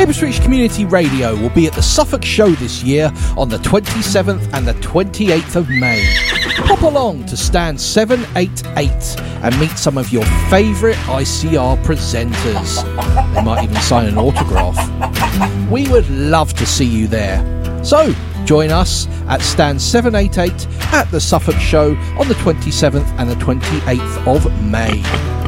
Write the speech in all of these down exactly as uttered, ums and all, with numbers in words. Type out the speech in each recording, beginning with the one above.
Ipswich Community Radio will be at the Suffolk Show this year on the twenty-seventh and the twenty-eighth of May. Pop along to stand seven eight eight and meet some of your favourite I C R presenters. They might even sign an autograph. We would love to see you there. So, join us at stand seven eight eight at the Suffolk Show on the twenty-seventh and the twenty-eighth of May.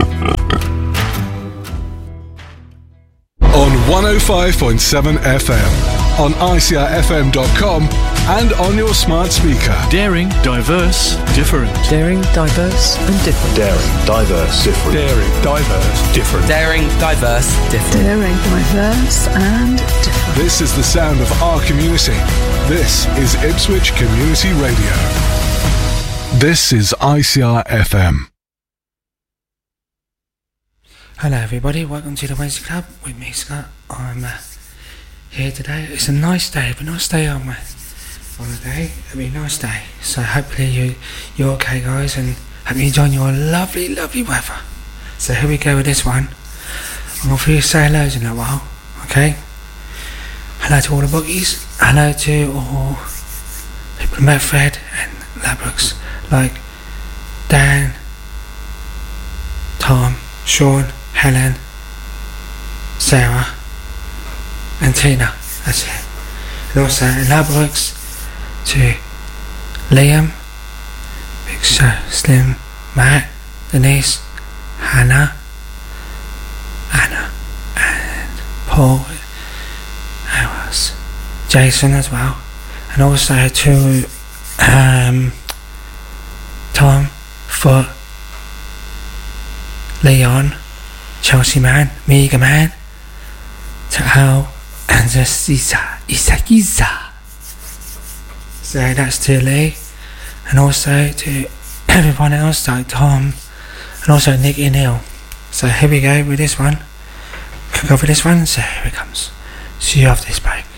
On one oh five point seven F M, on I C R F M dot com and on your smart speaker. Daring, diverse, different. Daring, diverse and different. Daring, diverse, different. Daring, diverse, different. Daring, diverse, different. Daring, diverse and different. This is the sound of our community. This is Ipswich Community Radio. This is I C R F M. Hello everybody, welcome to the Wednesday Club with me Scott. I'm uh, here today. It's a nice day, but nice day on my on the day. It'll be a nice day. So hopefully you you're okay guys, and hope you're enjoying your lovely, lovely weather. So here we go with this one. I'm going for you to say hello in a while, okay? Hello to all the bookies, hello to all people met Fred and Labrooks, like Dan, Tom, Sean, Helen, Sarah and Tina. That's it. And also in Labrooks to Liam, Big Show, Slim, Matt, Denise, Hannah, Anna and Paul, who else? Jason as well. And also to um, Tom, Foot, Leon, Chelsea Man, Mega Man, to Al, and the Isa, Isa, Isa. So that's to Lee, and also to everyone else like Tom, and also Nick and Neil. So here we go with this one. Could go for this one, so here it comes. See you after this break.